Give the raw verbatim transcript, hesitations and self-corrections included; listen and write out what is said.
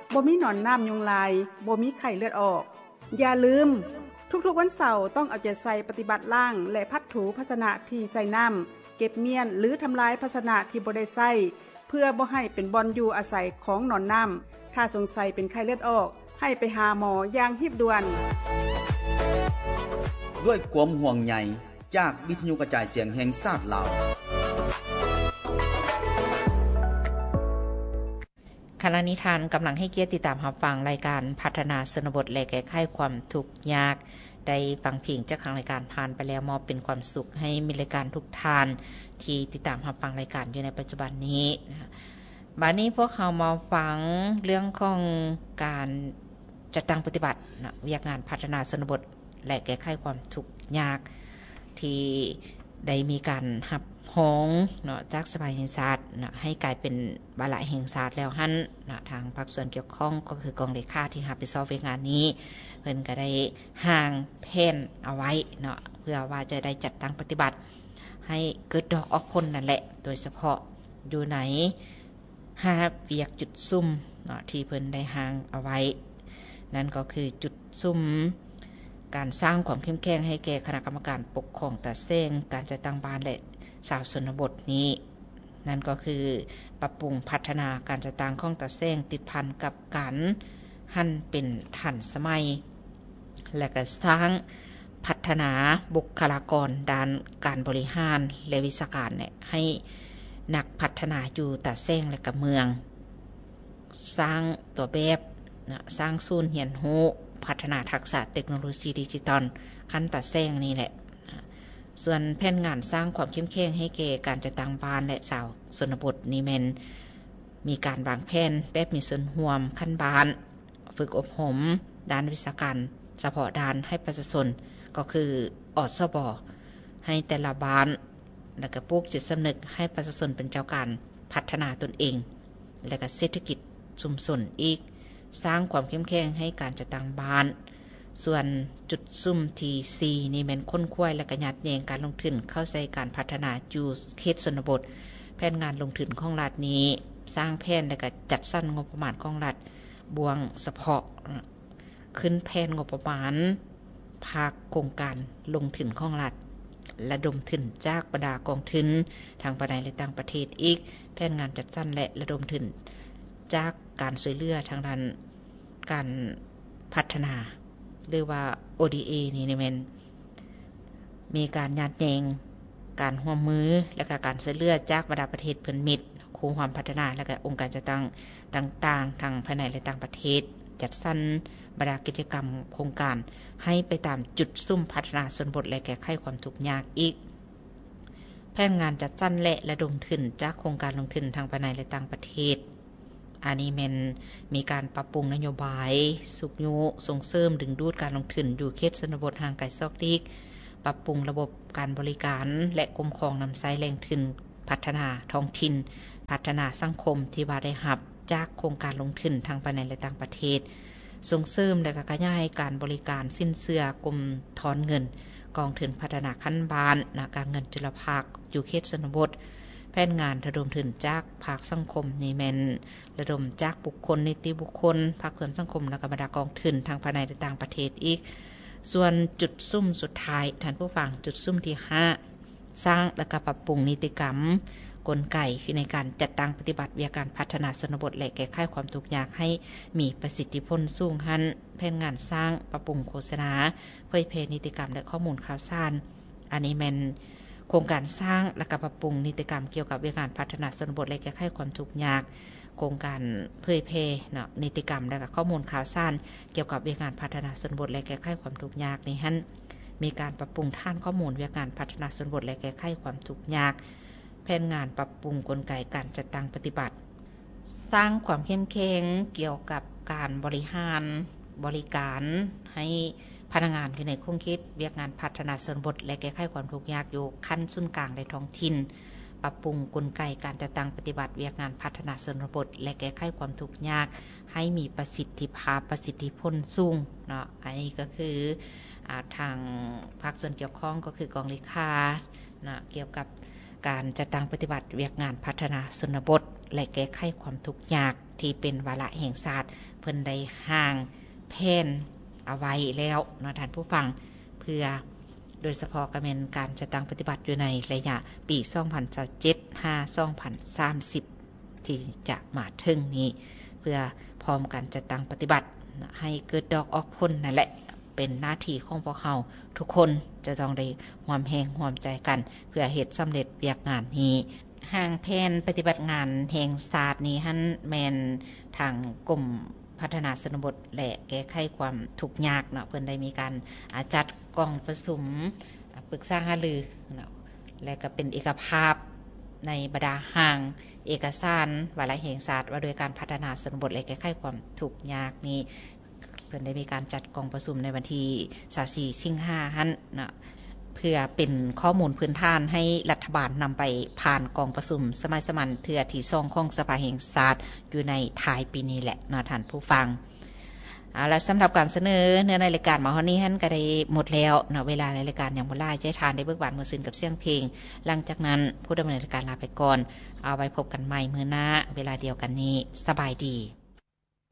บ่มีหนอนน้ำยุงลายบ่มีไข้เลือดออกอย่าลืมทุกๆวันเสาร์ต้องเอาใจใส่ปฏิบัติล่างและพัดถูภาชนะที่ใส่น้ำเก็บเมียนหรือทำลายภาชนะที่บ่ได้ใส่เพื่อบ่ให้เป็นบ่อนอยู่อาศัยของหนอนน้ำถ้าสงสัยเป็นไข้เลือดออกให้ไปหาหมออย่างรีบด่วนด้วยความห่วงใยจากวิทยุกระจายเสียงแห่งชาติลาวคณะนิทานกำลังให้เกียรติติดตามรับฟังรายการพัฒนาชนบทและแก้ไขความทุกข์ยากได้ฟังเพลงจากทางรายการผ่านไปแล้วมอบเป็นความสุขให้มีรายการทุกท่านที่ติดตามรับฟังรายการอยู่ในปัจจุบันนี้นะบัดนี้พวกเขามาฟังเรื่องของการจัดตั้งปฏิบัตินะวิทยางานพัฒนาชนบทและแก้ไขความทุกข์ยากที่ได้มีการหับห้องเนาะจากสภาแห่งชาตินะให้กลายเป็นบาละแห่งชาติแล้วหั่นนะทางภาคส่วนเกี่ยวข้องก็คือกองเลขาที่รับผิดชอบงานนี้เพิ่นก็ได้ห่างแผนเอาไว้เนาะเพื่อว่าจะได้จัดตั้งปฏิบัติให้เกิดดอกออกผลนั่นแหละโดยเฉพาะอยู่ไหนหาเวียกจุดซุ่มเนาะที่เพิ่นได้ห่างเอาไว้นั่นก็คือจุดซุ่มการสร้างความเข้มแข็งให้แก่คณะกรรมการปกครองตาเซ้งการจัดตั้งบ้านและชาวชนบทนี้นั่นก็คือปรับปรุงพัฒนาการจัดตั้งของตาเซ้งติดพันกับการหั่นเป็นทันสมัยและก็สร้างพัฒนาบุคลากรด้านการบริหารและวิชาการเนี่ยให้นักพัฒนาอยู่ตาเซ้งและกับเมืองสร้างตัวแบบนะสร้างศูนย์เรียนรู้พัฒนาทักษะเทคโนโลยีดิจิตอลขั้นตาเซ้งนี่แหละส่วนแผนงานสร้างความเข้มแข็งให้แก่การจัดตั้งบ้านและสาวชนบทนี่แม่นมีการวางแผนแบบมีส่วนร่วมขั้นบ้านฝึกอบรมด้านวิชาการเฉพาะด้านให้ประชาชนก็คืออสบให้แต่ละบ้านและก็ปลูกจิตสำนึกให้ประชาชนเป็นเจ้าการพัฒนาตนเองและก็เศรษฐกิจชุมชนอีกสร้างความเข้มแข็งให้การจัดตั้งบ้านส่วนจุดซุ่มทีซีนี่แม่นค้นคว้ยและกระยัดแยงการลงทุนเข้าใส่การพัฒนาอยู่เขตชนบทแผนงานลงทุนของรัฐนี้สร้างแผนและก็จัดสรรงบประมาณของรัฐบวงเฉพาะขึ้นแผนงบประมาณภาคโครงการลงทุนของรัฐระดมทุนจากบรรดากองทุนทางภายในและต่างประเทศอีกแผนงานจัดสรรและระดมทุนจากการช่วยเหลือทางด้านการพัฒนาหรือว่า โอ ดี เอ นี่นี่แม่นมีการยัดแยงการร่วมมือและก็การช่วยเหลือจากบรรดาประเทศเพิ่นมิตรคู่ความพัฒนาและก็องค์การจัดตั้งต่างๆทางภายในและต่างประเทศจัดสรรบรรดากิจกรรมโครงการให้ไปตามจุดซุ่มพัฒนาชนบทและแก้ไขความทุกข์ยากอีกแผนงานจัดสรรและระดมทุนจากโครงการลงทุนทางภายในและต่างประเทศอันนี้มันมีการปรับปรุงนโยบายสุขยุส่งเสริมดึงดูดการลงทุนอยู่เขตชนบทห่างไกลซอกดิกปรับปรุงระบบการบริการและคุ้มครองนำใช้แรงทุนพัฒนาท้องถิ่นพัฒนาสังคมที่ว่าได้รับจากโครงการลงทุนทางภายในและต่างประเทศส่งเสริมและขยายการบริการสิ้นเชื่อกรมถอนเงินกองทุนพัฒนาขั้นบ้านนาการเงินจุลภาคอยู่เขตชนบทแผนงานระดมทุนจากภาคสังคมนี่แม่นระดมจากบุคคลนิติบุคคลภาคส่วนสังคมและก็บรรดากองทุนทางภายในและต่างประเทศอีกส่วนจุดซุ่มสุดท้ายท่านผู้ฟังจุดซุ่มที่ห้าสร้างและก็ปรับปรุงนิติกรรมกลไกในการจัดตั้งปฏิบัติวิทยาการพัฒนาชนบทและแก้ไขความทุกข์ยากให้มีประสิทธิผลสูงหันแผนงานสร้างปรับปรุงโฆษณาเผยแพร่นิติกรรมและข้อมูลข่าวสารอันนี้แม่นโครงการสร้างและปรับปรุงนิติกรรมเกี่ยวกับวิทยาการพัฒนาชนบทและแก้ไขความทุกข์ยากโครงการเผยแพร่เนาะนิติกรรมและข้อมูลข่าวสารเกี่ยวกับวิทยาการพัฒนาชนบทและแก้ไขความทุกข์ยากนี่ฮั่นมีการปรับปรุงฐานข้อมูลวิทยาการพัฒนาชนบทและแก้ไขความทุกข์ยากแผนงานปรับปรุงกลไกการจัดตั้งปฏิบัติสร้างความเข้มแข็งเกี่ยวกับการบริหารบริการให้พนักงานอยู่ในโครงคิดวิทยางานพัฒนาชนบทและแก้ไขความทุกข์ยากอยู่ขั้นศูนย์กลางในท้องถิ่นปรับปรุงกลไกการจัดตั้งปฏิบัติวิทยางานพัฒนาชนบทและแก้ไขความทุกข์ยากให้มีประสิทธิภาพประสิทธิผลสูงเนาะอันนี้ก็คือทางภาคส่วนเกี่ยวข้องก็คือกองเลขานะเกี่ยวกับการจัดตั้งปฏิบัติเวียกงานพัฒนาชนบทและแก้ไขความทุกข์ยากที่เป็นวาระแห่งชาติเพิ่นได้ห่างแผนเอาไว้แล้วเนาะท่านผู้ฟังเพื่อโดยเฉพาะก็เป็นการจัดตั้งปฏิบัติอยู่ในระยะปีสองพันยี่สิบเจ็ด ห้า สองพันสามสิบที่จะมาถึงนี้เพื่อพร้อมการจัดตั้งปฏิบัติให้เกิดดอกออกผลนั่นแหละเป็นหน้าที่ของพวกเราทุกคนจะต้องได้ร่วมแรงร่วมใจกันเพื่อเฮ็ดสำเร็จเวียกงานนี้ห่างแผนปฏิบัติงานแห่งชาตินี้หั่นแม่นทางกลุ่มพัฒนาชนบทและแก้ไขความทุกข์ยากเนาะเพิ่นได้มีการจัดกองประชุมปรึกษาหารือเนาะและก็เป็นเอกภาพในบรรดาห่างเอกสารวาระแห่งชาติว่าโดยการพัฒนาชนบทและแก้ไขความทุกข์ยากนี้เพิ่นได้มีการจัดกองประชุมในวันที่ยี่สิบสี่สิงหาคมหั่นเนาะเพื่อเป็นข้อมูลพื้นฐานให้รัฐบาลนำไปผ่านกองประชุมสมัยสมันเทื่อที่สองของสภาแห่งชาติอยู่ในท้ายปีนี้แหละเนาะท่านผู้ฟังเอาล่ะสำหรับการเสนอเนื้อในรายการมาฮอดนี้หั่นก็ได้หมดแล้วเนาะเวลาในรายการยังบ่หลายใจทานได้เบิกบานมื้อซื่นกับเสียงเพลงหลังจากนั้นผู้ดำเนินรายการลาไปก่อนเอาไว้พบกันใหม่มื้อหน้าเวลาเดียวกันนี้สบายดี